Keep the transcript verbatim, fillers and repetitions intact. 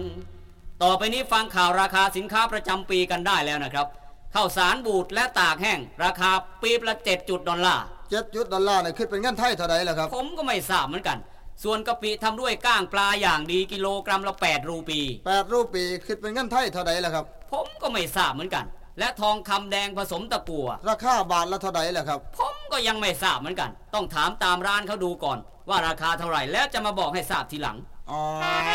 ต่อไปนี้ฟังข่าวราคาสินค้าประจำปีกันได้แล้วนะครับข้าวสารบูดและตากแห้งราคาปีละเจ็ดจุดดอลลาร์เจ็ดจุดดอลลาร์เนี่ยคิดเป็นเงินไทยเท่าไหร่ล่ะครับผมก็ไม่ทราบเหมือนกันส่วนกะปิทำด้วยก้างปลาอย่างดีกิโลกรัมละแปดรูปีแปดรูปีคิดเป็นเงินไทยเท่าไหร่ล่ะครับผมก็ไม่ทราบเหมือนกันและทองคำแดงผสมตะกั่วราคาบาทละเท่าไหร่ล่ะครับผมก็ยังไม่ทราบเหมือนกันต้องถามตามร้านเขาดูก่อนว่าราคาเท่าไหร่แล้วจะมาบอกให้ทราบทีหลังอ๋อ